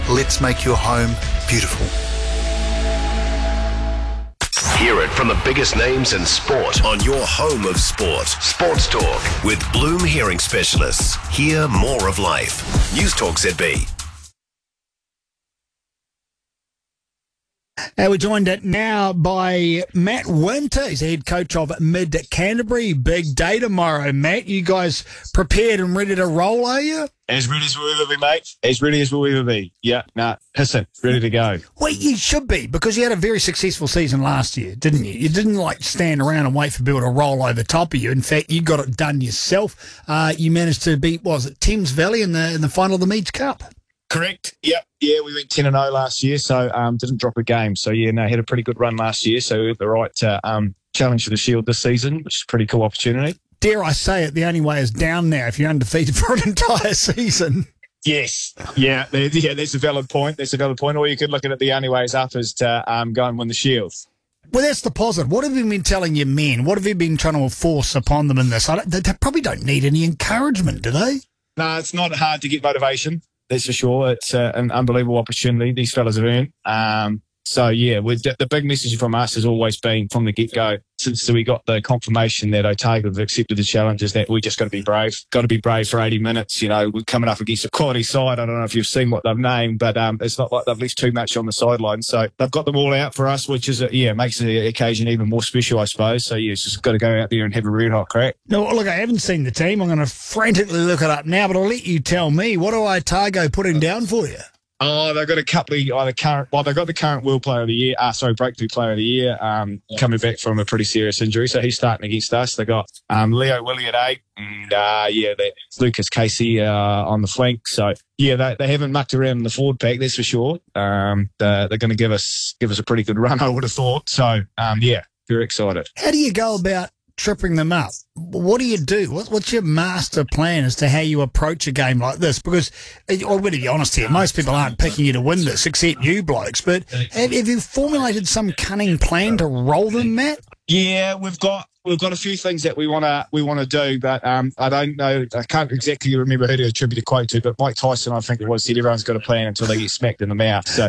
Let's make your home beautiful. Hear it from the biggest names in sport on your home of sport. Sports Talk with Bloom Hearing Specialists. Hear more of life. News Talk ZB. We're joined now by Matt Winter. He's the head coach of Mid Canterbury. Big day tomorrow, Matt. You guys prepared and ready to roll, are you? As ready as we'll ever be, mate. As ready as we'll ever be. Yeah, hissing, ready to go. Well, you should be, because you had a very successful season last year, didn't you? You didn't stand around and wait for people to roll over top of you. In fact, you got it done yourself. You managed to beat, what was it, Thames Valley in the final of the Meads Cup? Correct. Yep. Yeah, we went 10-0 last year, so didn't drop a game. So, had a pretty good run last year, so we got the right challenge for the Shield this season, which is a pretty cool opportunity. Dare I say it, the only way is down now if you're undefeated for an entire season. Yes. Yeah, that's a valid point. Or you could look at it, the only way is up is to go and win the Shield. Well, that's the positive. What have you been telling your men? What have you been trying to force upon them in this? They probably don't need any encouragement, do they? No, it's not hard to get motivation. That's for sure. It's an unbelievable opportunity these fellas have earned. The big message from us has always been from the get-go, since we got the confirmation that Otago have accepted the challenge, is that we just got to be brave. Got to be brave for 80 minutes. We're coming up against a quality side. I don't know if you've seen what they've named, but it's not like they've left too much on the sideline. So they've got them all out for us, which is, makes the occasion even more special, I suppose. So, it's just got to go out there and have a red hot crack. No, look, I haven't seen the team. I'm going to frantically look it up now, but I'll let you tell me. What are Otago putting down for you? Oh, they've got a couple of they've got the current World Player of the Year, Breakthrough Player of the Year, coming back from a pretty serious injury. So he's starting against us. They got Leo Willie at 8, and Lucas Casey on the flank. So they haven't mucked around in the forward pack, that's for sure. They're going to give us a pretty good run, I would have thought. So very excited. How do you go about tripping them up? What do you do? What's your master plan as to how you approach a game like this? Because, I'm going to be honest here, most people aren't picking you to win this, except you blokes. But have you formulated some cunning plan to roll them, Matt? Yeah, we've got a few things that we want to do, but I don't know. I can't exactly remember who to attribute a quote to, but Mike Tyson, I think it was, said everyone's got a plan until they get smacked in the mouth. So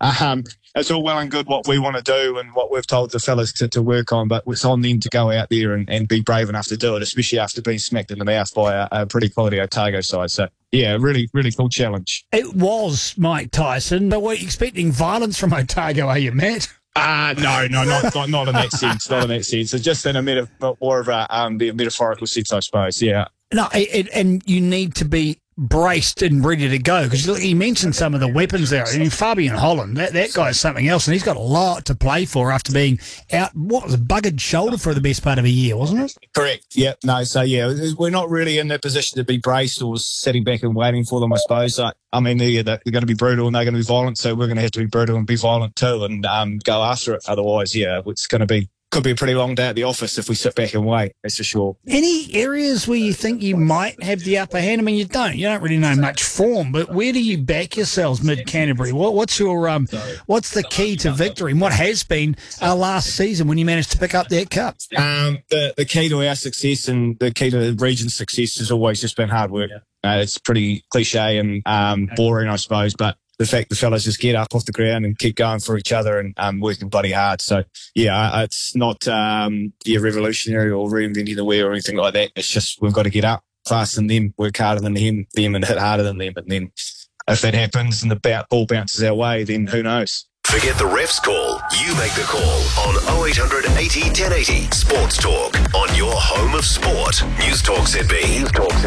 it's all well and good what we want to do and what we've told the fellas to work on, but it's on them to go out there and be brave enough to do it, especially after being smacked in the mouth by a pretty quality Otago side. So, really, really cool challenge. It was Mike Tyson, but were you expecting violence from Otago, are you, Matt? No, not in that sense. Not in that sense. It's just in a more of a metaphorical sense, I suppose. Yeah. No, and you need to be braced and ready to go, because he mentioned some of the weapons there. I mean, Fabian Holland, that guy's something else, and he's got a lot to play for after being out. What was a buggered shoulder for the best part of a year, wasn't it? Correct. Yep. No. So we're not really in that position to be braced or sitting back and waiting for them, I suppose. They're going to be brutal and they're going to be violent, so we're going to have to be brutal and be violent too, and go after it. Otherwise, it's going to be. Could be a pretty long day at the office if we sit back and wait, that's for sure. Any areas where you think you might have the upper hand? I mean, you don't really know much form, but where do you back yourselves, Mid Canterbury? What's what's the key to victory, and what has been our last season when you managed to pick up that cup? The key to our success and the key to the region's success has always just been hard work. It's pretty cliche and boring, I suppose, but the fact the fellas just get up off the ground and keep going for each other and working bloody hard. So, it's not revolutionary or reinventing the wheel or anything like that. It's just we've got to get up faster than them, work harder than them and hit harder than them. And then if that happens and the ball bounces our way, then who knows? Forget the ref's call. You make the call on 0800 80 1080. Sports Talk on your home of sport. News Talk ZB. News Talk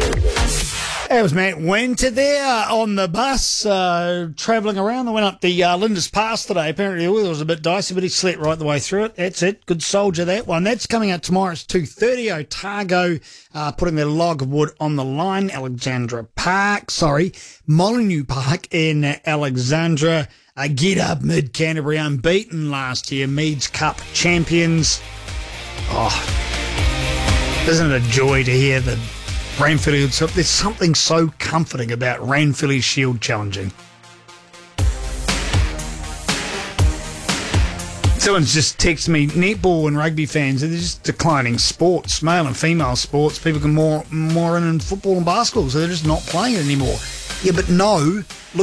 ZB. That was Matt Winter there on the bus, travelling around. They went up the Lindis Pass today. Apparently it was a bit dicey, but he slept right the way through it. That's it. Good soldier, that one. That's coming out tomorrow. It's 2:30. Otago putting their log of wood on the line. Molyneux Park in Alexandra. Get up, Mid Canterbury, unbeaten last year. Meads Cup champions. Oh, isn't it a joy to hear the Ranfurly? There's something so comforting about Ranfurly Shield challenging. Someone's just texted me, netball and rugby fans, they're just declining sports, male and female sports. People can more in football and basketball, so they're just not playing it anymore. Yeah, but no,